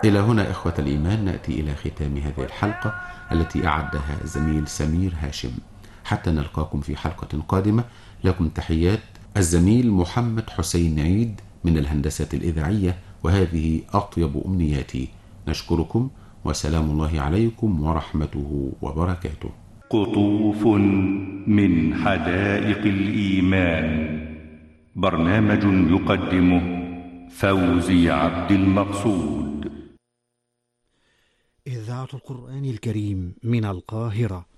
إلى هنا إخوة الإيمان نأتي إلى ختام هذه الحلقة التي أعدها الزميل سمير هاشم. حتى نلقاكم في حلقة قادمة، لكم تحيات الزميل محمد حسين عيد من الهندسة الإذاعية، وهذه أطيب أمنياتي. نشكركم وسلام الله عليكم ورحمته وبركاته. قطوف من حدائق الإيمان، برنامج يقدمه فوزي عبد المقصود. إذاعة القرآن الكريم من القاهرة